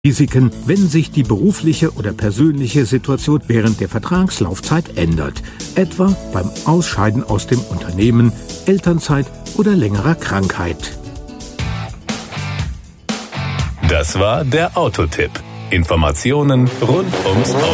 Risiken, wenn sich die berufliche oder persönliche Situation während der Vertragslaufzeit ändert, etwa beim Ausscheiden aus dem Unternehmen, Elternzeit oder längerer Krankheit. Das war der Autotipp. Informationen rund ums Auto.